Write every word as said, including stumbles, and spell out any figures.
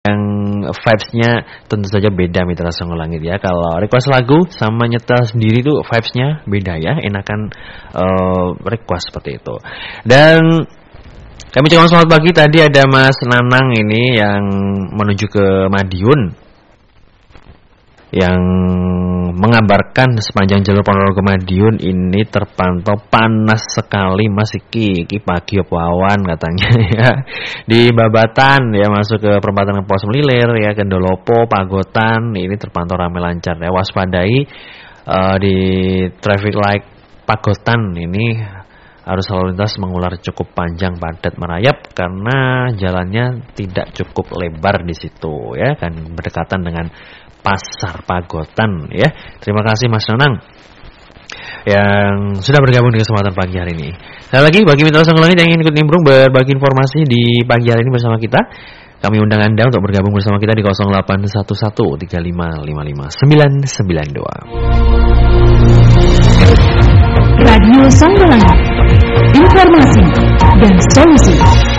yang vibes-nya tentu saja beda Mitra Songo Langit ya. Kalau request lagu sama nyetel sendiri tuh vibes-nya beda ya, enakan uh, request seperti itu. Dan kami ucapkan selamat pagi, tadi ada Mas Nanang ini yang menuju ke Madiun, yang mengabarkan sepanjang jalur Ponorogo Madiun ini terpantau panas sekali Mas. Iki, iki pagi awan katanya ya. Di Babatan ya, masuk ke perempatan Pos Melilir ya, Kendolopo, Pagotan ini terpantau ramai lancar ya. Waspadai uh, di traffic light Pagotan ini arus lalu lintas mengular cukup panjang, padat, merayap karena jalannya tidak cukup lebar di situ ya, kan berdekatan dengan Pasar Pagotan ya. Terima kasih Mas Nanang yang sudah bergabung di kesempatan pagi hari ini. Sekali lagi bagi Mitra Songo Langit yang ingin ikut nimbrung berbagi informasi di pagi hari ini bersama kita, kami undang Anda untuk bergabung bersama kita di nol delapan satu satu tiga lima lima lima sembilan sembilan dua. Radio Songo Langit, informasi dan solusi.